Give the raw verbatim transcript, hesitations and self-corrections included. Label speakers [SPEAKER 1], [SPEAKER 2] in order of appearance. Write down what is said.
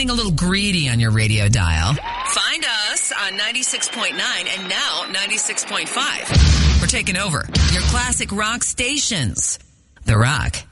[SPEAKER 1] getting a little greedy on your radio dial, find us on ninety-six point nine and now ninety-six point five. We're taking over your classic rock stations. The Rock